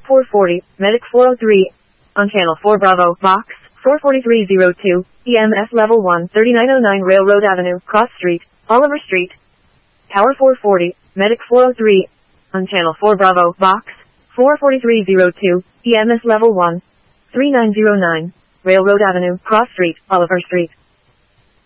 440, Medic 403. On Channel 4 Bravo, Box 44302, EMS Level 1, 3909 Railroad Avenue, Cross Street, Oliver Street. Tower 440, Medic 403. On Channel 4 Bravo, Box 44302, EMS Level 1, 3909 Railroad Avenue, Cross Street, Oliver Street.